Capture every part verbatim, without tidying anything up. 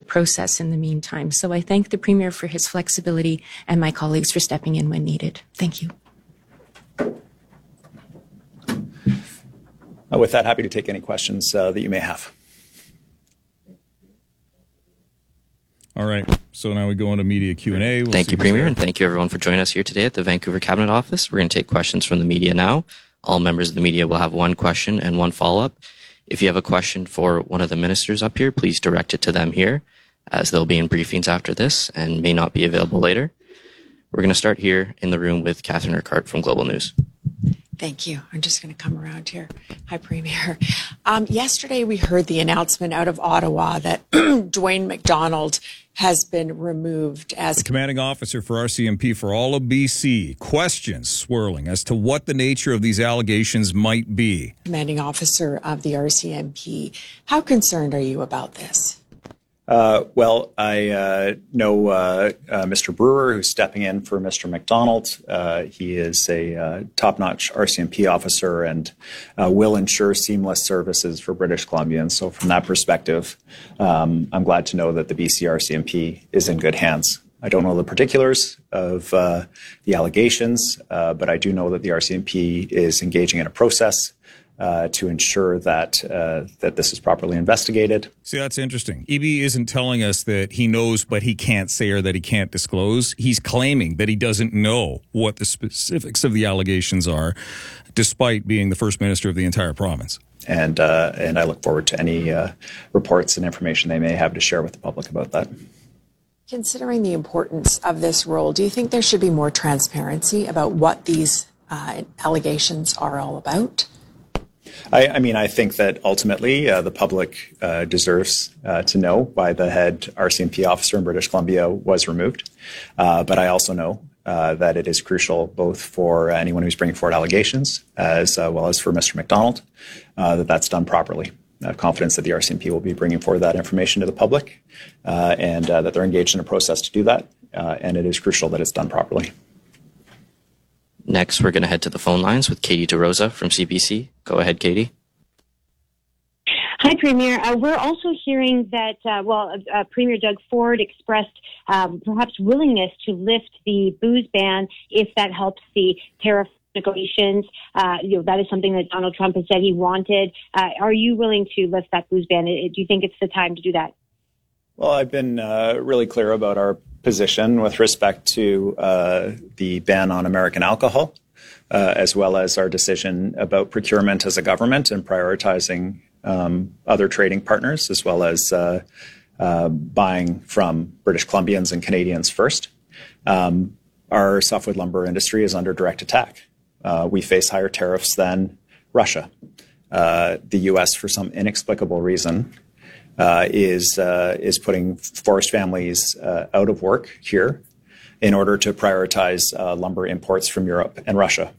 process in the meantime. So I thank the Premier for his flexibility and my colleagues for stepping in when needed. Thank you. Uh, with that, happy to take any questions uh, that you may have. All right. So now we go into media Q and A. We'll thank you, Premier, and thank you everyone for joining us here today at the Vancouver Cabinet Office. We're going to take questions from the media now. All members of the media will have one question and one follow-up. If you have a question for one of the ministers up here, please direct it to them here, as they'll be in briefings after this and may not be available later. We're going to start here in the room with Catherine Urquhart from Global News. Thank you. I'm just going to come around here. Hi, Premier. Um, yesterday, we heard the announcement out of Ottawa that Dwayne McDonald has been removed as the commanding officer for R C M P for all of B C. Questions swirling as to what the nature of these allegations might be. Commanding officer of the R C M P. How concerned are you about this? Uh, well, I uh, know uh, uh, Mister Brewer, who's stepping in for Mister McDonald. Uh, he is a uh, top-notch R C M P officer and uh, will ensure seamless services for British Columbians. So from that perspective, um, I'm glad to know that the B C R C M P is in good hands. I don't know the particulars of uh, the allegations, uh, but I do know that the R C M P is engaging in a process Uh, to ensure that uh, that this is properly investigated. See, that's interesting. E B isn't telling us that he knows but he can't say or that he can't disclose. He's claiming that he doesn't know what the specifics of the allegations are, despite being the First Minister of the entire province. And uh, and I look forward to any uh, reports and information they may have to share with the public about that. Considering the importance of this role, do you think there should be more transparency about what these uh, allegations are all about? I, I mean, I think that ultimately uh, the public uh, deserves uh, to know why the head R C M P officer in British Columbia was removed. Uh, but I also know uh, that it is crucial both for anyone who's bringing forward allegations as uh, well as for Mister McDonald uh, that that's done properly. I have confidence that the R C M P will be bringing forward that information to the public uh, and uh, that they're engaged in a process to do that. Uh, and it is crucial that it's done properly. Next, we're going to head to the phone lines with Katie DeRosa from C B C. Go ahead, Katie. Hi, Premier. Uh, we're also hearing that, uh, well, uh, Premier Doug Ford expressed um, perhaps willingness to lift the booze ban if that helps the tariff negotiations. Uh, you know, that is something that Donald Trump has said he wanted. Uh, are you willing to lift that booze ban? Do you think it's the time to do that? Well, I've been uh, really clear about our position with respect to uh, the ban on American alcohol, uh, as well as our decision about procurement as a government and prioritizing um, other trading partners, as well as uh, uh, buying from British Columbians and Canadians first. Um, our softwood lumber industry is under direct attack. Uh, we face higher tariffs than Russia. Uh, the U S, for some inexplicable reason, Uh, is uh, is putting forest families uh, out of work here in order to prioritize uh, lumber imports from Europe and Russia.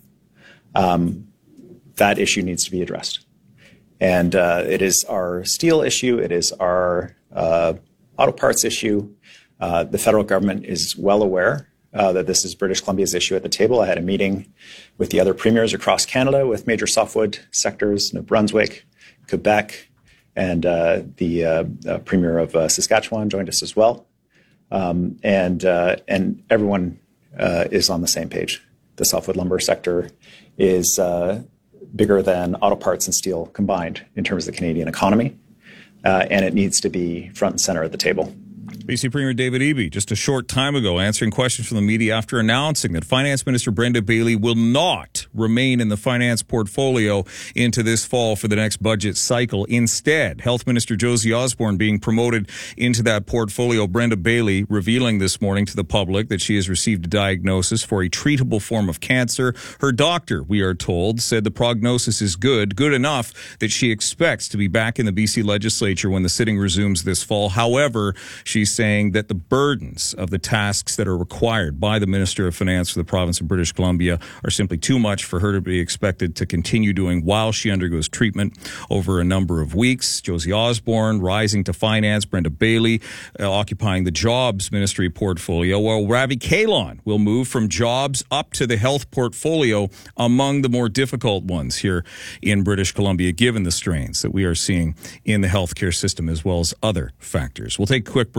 Um, that issue needs to be addressed. And uh, it is our steel issue. It is our uh, auto parts issue. Uh, the federal government is well aware uh, that this is British Columbia's issue at the table. I had a meeting with the other premiers across Canada with major softwood sectors, New Brunswick, Quebec, and uh, the uh, uh, Premier of uh, Saskatchewan joined us as well. Um, and uh, and everyone uh, is on the same page. The softwood lumber sector is uh, bigger than auto parts and steel combined in terms of the Canadian economy, uh, and it needs to be front and center at the table. B C Premier David Eby, just a short time ago, answering questions from the media after announcing that Finance Minister Brenda Bailey will not remain in the finance portfolio into this fall for the next budget cycle. Instead, Health Minister Josie Osborne being promoted into that portfolio. Brenda Bailey revealing this morning to the public that she has received a diagnosis for a treatable form of cancer. Her doctor, we are told, said the prognosis is good, good enough that she expects to be back in the B C legislature when the sitting resumes this fall. However, she's saying that the burdens of the tasks that are required by the Minister of Finance for the province of British Columbia are simply too much for her to be expected to continue doing while she undergoes treatment over a number of weeks. Josie Osborne rising to finance, Brenda Bailey uh, occupying the jobs ministry portfolio, while Ravi Kahlon will move from jobs up to the health portfolio, among the more difficult ones here in British Columbia, given the strains that we are seeing in the healthcare system as well as other factors. We'll take a quick break.